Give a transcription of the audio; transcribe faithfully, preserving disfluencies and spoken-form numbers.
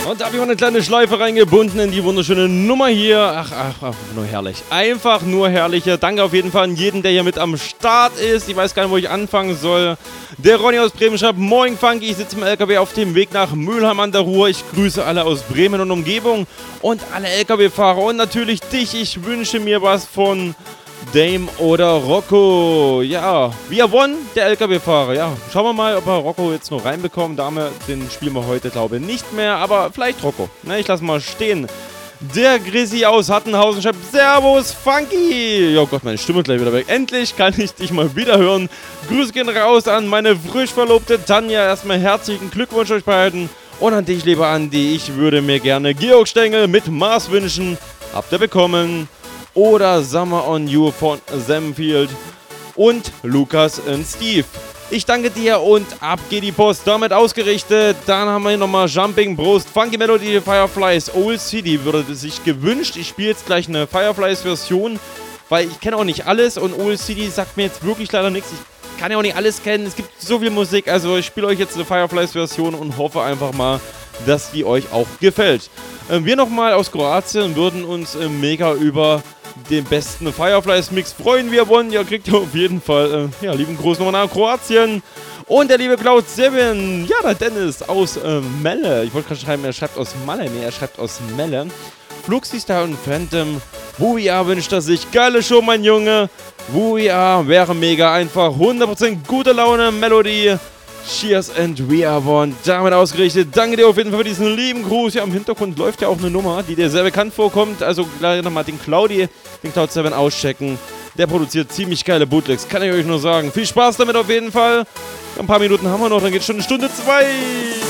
Und da habe ich auch eine kleine Schleife reingebunden in die wunderschöne Nummer hier. Ach, ach, ach, nur herrlich. Einfach nur herrlich. Danke auf jeden Fall an jeden, der hier mit am Start ist. Ich weiß gar nicht, wo ich anfangen soll. Der Ronny aus Bremen schreibt: Moin Funky, ich sitze im L K W auf dem Weg nach Mülheim an der Ruhr. Ich grüße alle aus Bremen und Umgebung und alle L K W-Fahrer und natürlich dich. Ich wünsche mir was von Dame oder Rocco. Ja, wie er won, der L K W-Fahrer. Ja, schauen wir mal, ob er Rocco jetzt noch reinbekommt. Dame, den spielen wir heute, glaube ich, nicht mehr. Aber vielleicht Rocco. Na, ich lasse mal stehen. Der Grissi aus Hattenhausen schreibt: Servus, Funky. Ja Gott, meine Stimme ist gleich wieder weg. Endlich kann ich dich mal wieder hören. Grüße gehen raus an meine frisch verlobte Tanja. Erstmal herzlichen Glückwunsch euch beiden. Und an dich, lieber Andi. Ich würde mir gerne Georg Stengel mit Mars wünschen. Habt ihr bekommen. Oder Summer on You von Samfield und Lukas und Steve. Ich danke dir und ab geht die Post. Damit ausgerichtet. Dann haben wir hier nochmal Jumping Brust, Funky Melody, Fireflies, Old City würde sich gewünscht. Ich spiele jetzt gleich eine Fireflies-Version, weil ich kenne auch nicht alles und Old City sagt mir jetzt wirklich leider nichts. Ich kann ja auch nicht alles kennen. Es gibt so viel Musik. Also ich spiele euch jetzt eine Fireflies-Version und hoffe einfach mal, dass die euch auch gefällt. Äh, wir nochmal aus Kroatien würden uns äh, mega über den besten Fireflies-Mix freuen. Wir wollen, ja, kriegt ihr auf jeden Fall, äh, ja, lieben Gruß nochmal nach Kroatien. Und der liebe Cloud sieben, ja, der Dennis aus äh, Melle. Ich wollte gerade schreiben, er schreibt aus Malle, nee, er schreibt aus Melle. Fluxistar und Phantom, Wuja wünscht er sich. Geile Show, mein Junge. Wuja wäre mega einfach. hundert Prozent gute Laune, Melodie. Cheers and we are one. Damit ausgerichtet. Danke dir auf jeden Fall für diesen lieben Gruß. Ja, im Hintergrund läuft ja auch eine Nummer, die dir sehr bekannt vorkommt. Also gleich nochmal den Claudi, den Cloud sieben auschecken. Der produziert ziemlich geile Bootlegs, kann ich euch nur sagen. Viel Spaß damit auf jeden Fall. Ein paar Minuten haben wir noch, dann geht schon eine Stunde zwei.